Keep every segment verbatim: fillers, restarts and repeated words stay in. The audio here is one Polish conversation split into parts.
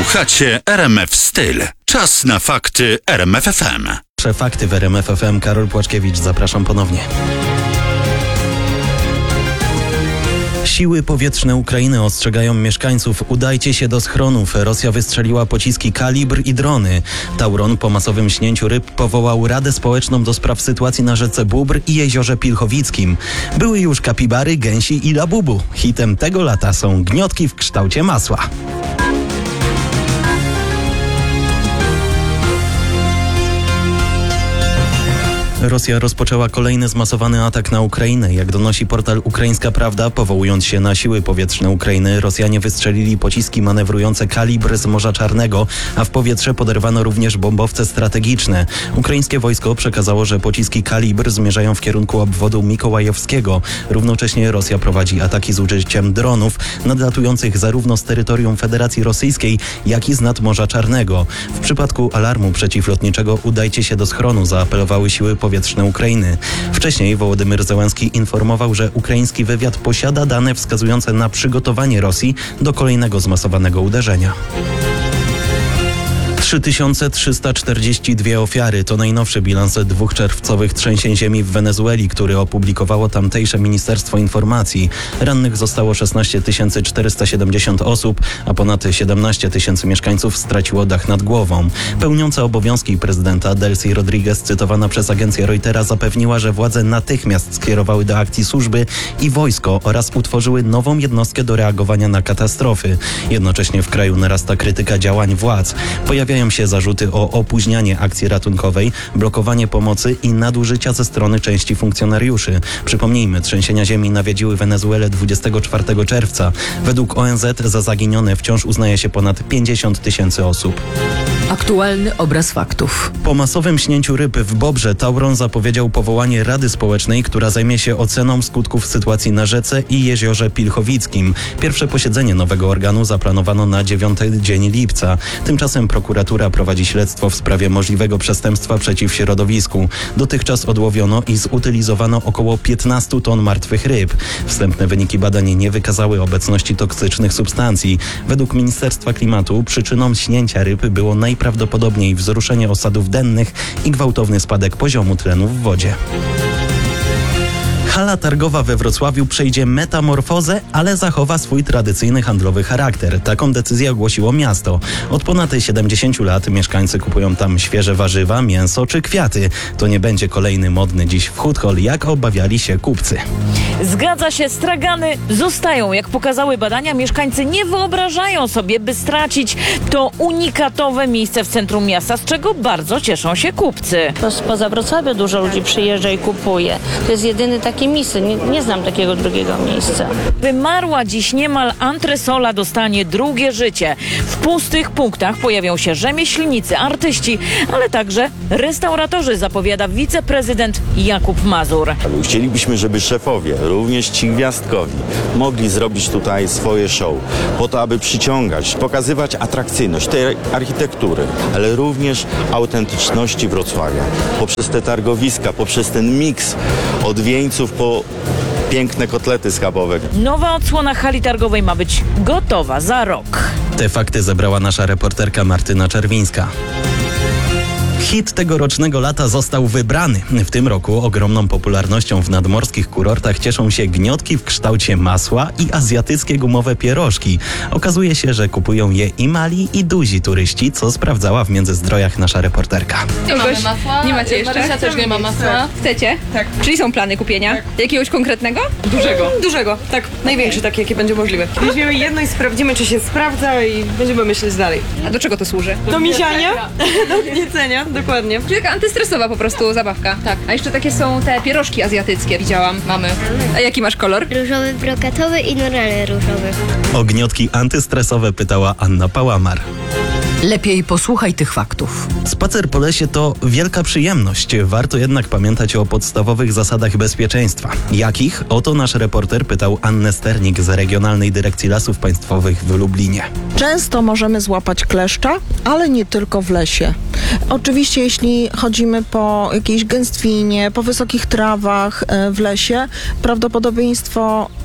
Słuchacie R M F Styl. Czas na fakty R M F F M. Fakty w R M F F M. Karol Płaczkiewicz, zapraszam ponownie. Siły powietrzne Ukrainy ostrzegają mieszkańców: udajcie się do schronów. Rosja wystrzeliła pociski Kalibr i drony. Tauron po masowym śnięciu ryb powołał Radę Społeczną do spraw sytuacji na rzece Bóbr i jeziorze Pilchowickim. Były już kapibary, gęsi i labubu. Hitem tego lata są gniotki w kształcie masła. Rosja rozpoczęła kolejny zmasowany atak na Ukrainę. Jak donosi portal Ukraińska Prawda, powołując się na siły powietrzne Ukrainy, Rosjanie wystrzelili pociski manewrujące Kalibr z Morza Czarnego, a w powietrze poderwano również bombowce strategiczne. Ukraińskie wojsko przekazało, że pociski Kalibr zmierzają w kierunku obwodu mikołajowskiego. Równocześnie Rosja prowadzi ataki z użyciem dronów nadlatujących zarówno z terytorium Federacji Rosyjskiej, jak i z nad Morza Czarnego. W przypadku alarmu przeciwlotniczego udajcie się do schronu, zaapelowały siły powietrzne Ukrainy. Wcześniej Wołodymyr Zełenski informował, że ukraiński wywiad posiada dane wskazujące na przygotowanie Rosji do kolejnego zmasowanego uderzenia. trzy tysiące trzysta czterdzieści dwie ofiary to najnowszy bilans dwóch czerwcowych trzęsień ziemi w Wenezueli, który opublikowało tamtejsze Ministerstwo Informacji. Rannych zostało szesnaście tysięcy czterysta siedemdziesiąt osób, a ponad siedemnaście tysięcy mieszkańców straciło dach nad głową. Pełniąca obowiązki prezydenta Delcy Rodriguez, cytowana przez agencję Reutera, zapewniła, że władze natychmiast skierowały do akcji służby i wojsko oraz utworzyły nową jednostkę do reagowania na katastrofy. Jednocześnie w kraju narasta krytyka działań władz. Pojawiają się zarzuty o opóźnianie akcji ratunkowej, blokowanie pomocy i nadużycia ze strony części funkcjonariuszy. Przypomnijmy, trzęsienia ziemi nawiedziły Wenezuelę dwudziestego czwartego czerwca. Według O N Z za zaginione wciąż uznaje się ponad pięćdziesiąt tysięcy osób. Aktualny obraz faktów. Po masowym śnięciu ryb w Bobrze Tauron zapowiedział powołanie Rady Społecznej, która zajmie się oceną skutków sytuacji na rzece i jeziorze Pilchowickim. Pierwsze posiedzenie nowego organu zaplanowano na dziewiąty dzień lipca. Tymczasem prokuratura prowadzi śledztwo w sprawie możliwego przestępstwa przeciw środowisku. Dotychczas odłowiono i zutylizowano około piętnaście ton martwych ryb. Wstępne wyniki badań nie wykazały obecności toksycznych substancji. Według Ministerstwa Klimatu przyczyną śnięcia ryb było najprawdopodobniej wzruszenie osadów dennych i gwałtowny spadek poziomu tlenu w wodzie. Hala targowa we Wrocławiu przejdzie metamorfozę, ale zachowa swój tradycyjny handlowy charakter. Taką decyzję ogłosiło miasto. Od ponad siedemdziesięciu lat mieszkańcy kupują tam świeże warzywa, mięso czy kwiaty. To nie będzie kolejny modny dziś food hall, jak obawiali się kupcy. Zgadza się, stragany zostają. Jak pokazały badania, mieszkańcy nie wyobrażają sobie, by stracić to unikatowe miejsce w centrum miasta, z czego bardzo cieszą się kupcy. Spoza Wrocławia dużo ludzi przyjeżdża i kupuje. To jest jedyny taki miejsce. Nie, nie znam takiego drugiego miejsca. Wymarła dziś niemal antresola dostanie drugie życie. W pustych punktach pojawią się rzemieślnicy, artyści, ale także restauratorzy, zapowiada wiceprezydent Jakub Mazur. Chcielibyśmy, żeby szefowie, również ci gwiazdkowi, mogli zrobić tutaj swoje show, po to, aby przyciągać, pokazywać atrakcyjność tej architektury, ale również autentyczności Wrocławia. Poprzez te targowiska, poprzez ten miks od wieńców po piękne kotlety schabowe. Nowa odsłona hali targowej ma być gotowa za rok. Te fakty zebrała nasza reporterka Martyna Czerwińska. Hit tegorocznego lata został wybrany. W tym roku ogromną popularnością w nadmorskich kurortach cieszą się gniotki w kształcie masła i azjatyckie gumowe pierożki. Okazuje się, że kupują je i mali, i duzi turyści, co sprawdzała w Międzyzdrojach nasza reporterka. Nie mamy masła. Nie macie jeszcze? Marysia też nie ma masła. Tak. Chcecie? Tak. Czyli są plany kupienia? Tak. Jakiegoś konkretnego? Dużego. Dużego, tak. Największy taki, jaki będzie możliwy. Weźmiemy jedno i sprawdzimy, czy się sprawdza i będziemy myśleć dalej. A do czego to służy? Do misiania? Do gniecenia, dokładnie. Czyli taka antystresowa po prostu zabawka. Tak. A jeszcze takie są te pierożki azjatyckie, widziałam. Mamy. A jaki masz kolor? Różowy, brokatowy i normalny różowy. O gniotki antystresowe pytała Anna Pałamar. Lepiej posłuchaj tych faktów. Spacer po lesie to wielka przyjemność. Warto jednak pamiętać o podstawowych zasadach bezpieczeństwa. Jakich? Oto nasz reporter pytał Annę Sternik z Regionalnej Dyrekcji Lasów Państwowych w Lublinie. Często możemy złapać kleszcza, ale nie tylko w lesie. Oczywiście jeśli chodzimy po jakiejś gęstwinie, po wysokich trawach w lesie, prawdopodobieństwo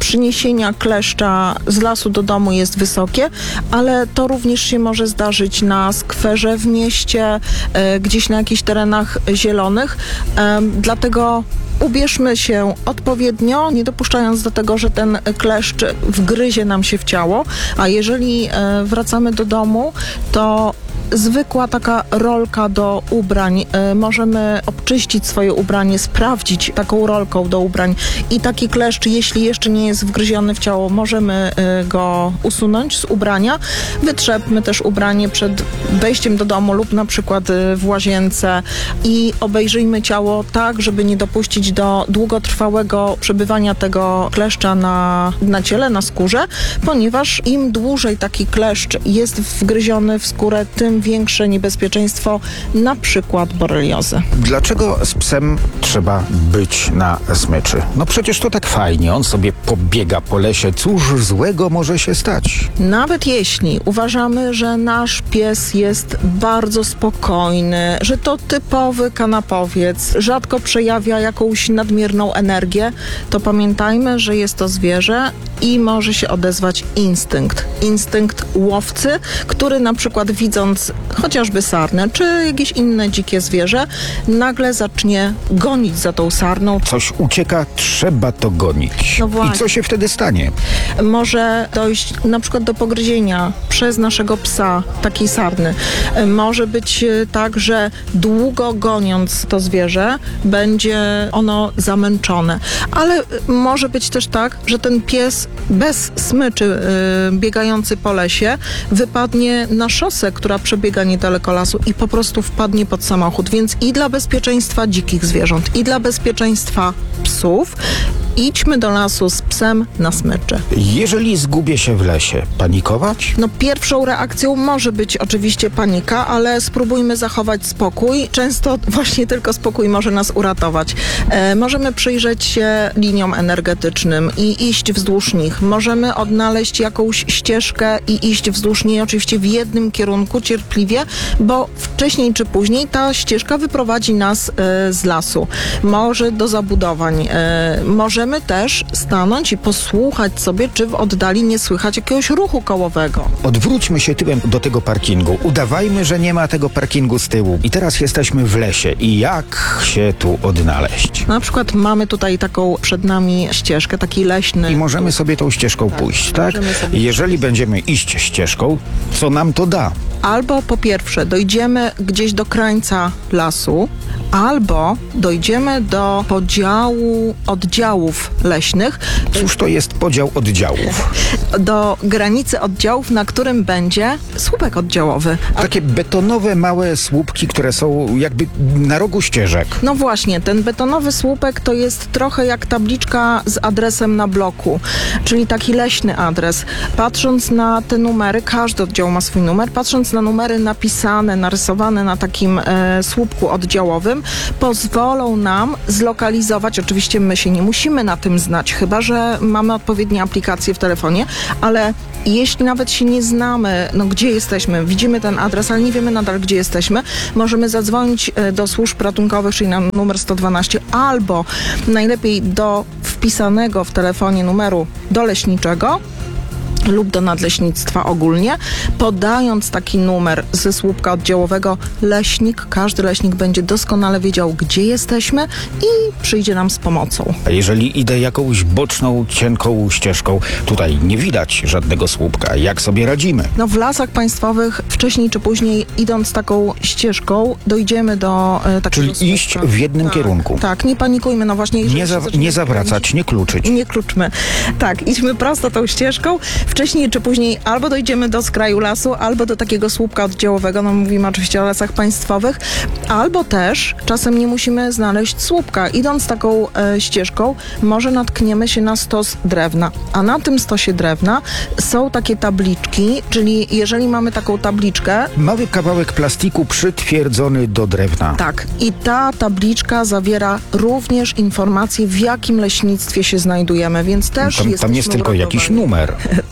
przyniesienia kleszcza z lasu do domu jest wysokie, ale to również się może zdarzyć na skwerze w mieście, e, gdzieś na jakichś terenach zielonych. E, dlatego ubierzmy się odpowiednio, nie dopuszczając do tego, że ten kleszcz wgryzie nam się w ciało, a jeżeli e, wracamy do domu, to zwykła taka rolka do ubrań. E, możemy obczyścić swoje ubranie, sprawdzić taką rolką do ubrań i taki kleszcz, jeśli jeszcze nie jest wgryziony w ciało, możemy e, go usunąć z ubrania. Wytrzepmy też ubranie przed wejściem do domu lub na przykład e, w łazience i obejrzyjmy ciało tak, żeby nie dopuścić do długotrwałego przebywania tego kleszcza na, na ciele, na skórze, ponieważ im dłużej taki kleszcz jest wgryziony w skórę, tym większe niebezpieczeństwo na przykład boreliozy. Dlaczego z psem trzeba być na smyczy? No przecież to tak fajnie, on sobie pobiega po lesie, cóż złego może się stać? Nawet jeśli uważamy, że nasz pies jest bardzo spokojny, że to typowy kanapowiec, rzadko przejawia jakąś nadmierną energię, to pamiętajmy, że jest to zwierzę i może się odezwać instynkt. Instynkt łowcy, który na przykład widząc chociażby sarnę, czy jakieś inne dzikie zwierzę, nagle zacznie gonić za tą sarną. Coś ucieka, trzeba to gonić. No właśnie. I co się wtedy stanie? Może dojść na przykład do pogryzienia przez naszego psa takiej sarny. Może być tak, że długo goniąc to zwierzę, będzie ono zamęczone. Ale może być też tak, że ten pies bez smyczy yy, biegający po lesie wypadnie na szosę, która przebiega niedaleko lasu i po prostu wpadnie pod samochód. Więc i dla bezpieczeństwa dzikich zwierząt, i dla bezpieczeństwa psów idźmy do lasu z psem na smyczy. Jeżeli zgubię się w lesie, panikować? No pierwszą reakcją może być oczywiście panika, ale spróbujmy zachować spokój. Często właśnie tylko spokój może nas uratować. E, możemy przyjrzeć się liniom energetycznym i iść wzdłuż nich. Możemy odnaleźć jakąś ścieżkę i iść wzdłuż niej oczywiście w jednym kierunku cierpliwie, bo wcześniej czy później ta ścieżka wyprowadzi nas e, z lasu. Może do zabudowań. E, możemy też stanąć i posłuchać sobie, czy w oddali nie słychać jakiegoś ruchu kołowego. Odwróćmy się tyłem do tego parkingu. Udawajmy, że nie ma tego parkingu z tyłu. I teraz jesteśmy w lesie. I jak się tu odnaleźć? Na przykład mamy tutaj taką przed nami ścieżkę, taki leśny. I możemy sobie tą ścieżką tak, pójść, tak? Sobie... Jeżeli będziemy iść ścieżką, co nam to da? Albo po pierwsze dojdziemy gdzieś do krańca lasu, albo dojdziemy do podziału oddziałów leśnych. Cóż to jest podział oddziałów? Do granicy oddziałów, na którym będzie słupek oddziałowy. Takie betonowe, małe słupki, które są jakby na rogu ścieżek. No właśnie, ten betonowy słupek to jest trochę jak tabliczka z adresem na bloku, czyli taki leśny adres. Patrząc na te numery, każdy oddział ma swój numer, patrząc na numery napisane, narysowane na takim e, słupku oddziałowym, pozwolą nam zlokalizować, oczywiście my się nie musimy na tym znać, chyba że mamy odpowiednie aplikacje w telefonie, ale jeśli nawet się nie znamy, no gdzie jesteśmy, widzimy ten adres, ale nie wiemy nadal, gdzie jesteśmy, możemy zadzwonić do służb ratunkowych, czyli na numer sto dwanaście, albo najlepiej do wpisanego w telefonie numeru do leśniczego lub do nadleśnictwa ogólnie, podając taki numer ze słupka oddziałowego, leśnik, każdy leśnik będzie doskonale wiedział, gdzie jesteśmy i przyjdzie nam z pomocą. A jeżeli idę jakąś boczną, cienką ścieżką, tutaj nie widać żadnego słupka, jak sobie radzimy? No w lasach państwowych wcześniej czy później, idąc taką ścieżką, dojdziemy do e, takiego Czyli słupka. iść w jednym tak, kierunku. Tak, nie panikujmy, no właśnie. Nie, za, nie zawracać, nie kluczyć. Nie kluczmy. Tak, idźmy prosto tą ścieżką. Wcześniej czy później albo dojdziemy do skraju lasu, albo do takiego słupka oddziałowego, no mówimy oczywiście o lasach państwowych, albo też czasem nie musimy znaleźć słupka. Idąc taką e, ścieżką, może natkniemy się na stos drewna, a na tym stosie drewna są takie tabliczki, czyli jeżeli mamy taką tabliczkę... Mały kawałek plastiku przytwierdzony do drewna. Tak. I ta tabliczka zawiera również informacje, w jakim leśnictwie się znajdujemy, więc też tam, tam jest tylko jakiś numer. Tak.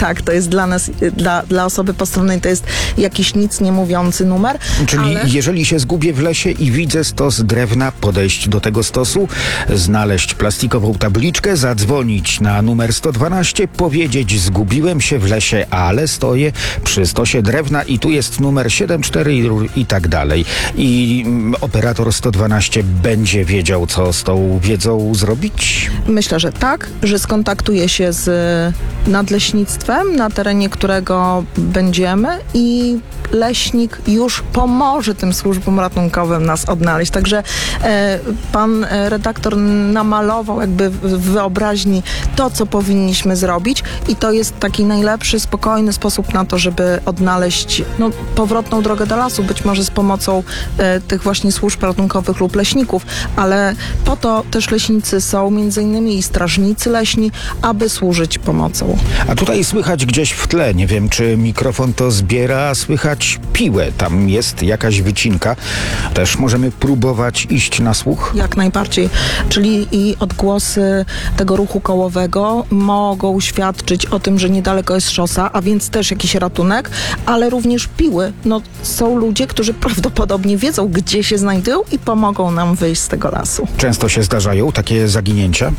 Tak, to jest dla nas, dla, dla osoby postronnej to jest jakiś nic nie mówiący numer. Czyli ale... jeżeli się zgubię w lesie i widzę stos drewna, podejść do tego stosu, znaleźć plastikową tabliczkę, zadzwonić na numer sto dwanaście, powiedzieć: zgubiłem się w lesie, ale stoję przy stosie drewna i tu jest numer siedem cztery i, i tak dalej. I mm, operator sto dwanaście będzie wiedział, co z tą wiedzą zrobić? Myślę, że tak, że skontaktuje się z nadleśnictwem, na terenie którego będziemy i leśnik już pomoże tym służbom ratunkowym nas odnaleźć. Także e, pan redaktor namalował jakby w wyobraźni to, co powinniśmy zrobić i to jest taki najlepszy, spokojny sposób na to, żeby odnaleźć no, powrotną drogę do lasu, być może z pomocą e, tych właśnie służb ratunkowych lub leśników, ale po to też leśnicy są, między innymi i strażnicy leśni, aby służyć pomocą. A tutaj słychać gdzieś w tle, nie wiem, czy mikrofon to zbiera, słychać piłę. Tam jest jakaś wycinka. Też możemy próbować iść na słuch? Jak najbardziej. Czyli i odgłosy tego ruchu kołowego mogą świadczyć o tym, że niedaleko jest szosa, a więc też jakiś ratunek, ale również piły. No, są ludzie, którzy prawdopodobnie wiedzą, gdzie się znajdują i pomogą nam wyjść z tego lasu. Często się zdarzają takie zaginięcia?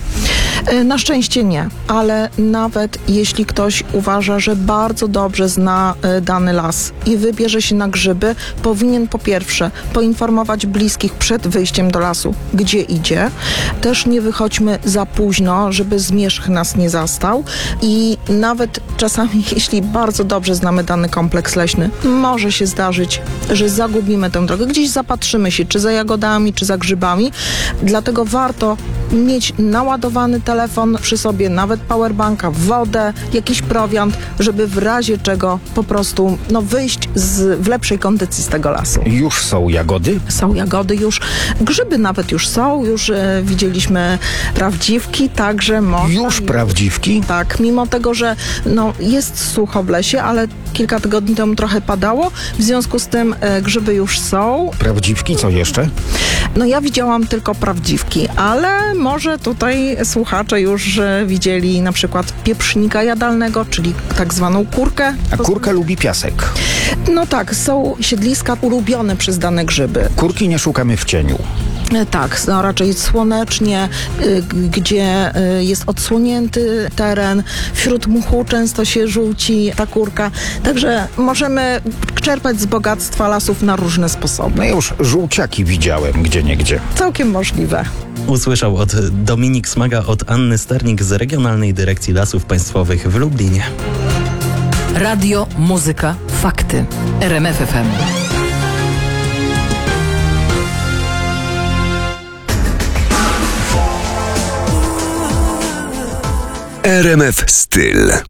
Na szczęście nie, ale nawet jeśli ktoś uważa, że bardzo dobrze zna dany las i wybierze się na grzyby, powinien po pierwsze poinformować bliskich przed wyjściem do lasu, gdzie idzie. Też nie wychodźmy za późno, żeby zmierzch nas nie zastał i nawet czasami, jeśli bardzo dobrze znamy dany kompleks leśny, może się zdarzyć, że zagubimy tę drogę. Gdzieś zapatrzymy się, czy za jagodami, czy za grzybami. Dlatego warto mieć naładowany telefon przy sobie, nawet powerbanka, wodę, jakiś prowiant, żeby w razie czego po prostu no, wyjść z, w lepszej kondycji z tego lasu. Już są jagody? Są jagody już, grzyby nawet już są, już e, widzieliśmy prawdziwki, także można... Już prawdziwki? Tak, mimo tego, że no, jest sucho w lesie, ale kilka tygodni temu trochę padało, w związku z tym e, grzyby już są. Prawdziwki, co jeszcze? No ja widziałam tylko prawdziwki, ale może tutaj słuchacze już e, widzieli na przykład pieprznika jadalnego, czyli tak zwaną kurkę. A kurka lubi piasek. No tak, są siedliska ulubione przez dane grzyby. Kurki nie szukamy w cieniu. Tak, no raczej słonecznie, y, gdzie y, jest odsłonięty teren. Wśród mchu często się żółci ta kurka. Także możemy czerpać z bogactwa lasów na różne sposoby. No ja już żółciaki widziałem gdzieniegdzie. Całkiem możliwe. Usłyszał od Dominik Smaga od Anny Sternik z Regionalnej Dyrekcji Lasów Państwowych w Lublinie. Radio, muzyka, fakty. R M F F M. R M F Styl.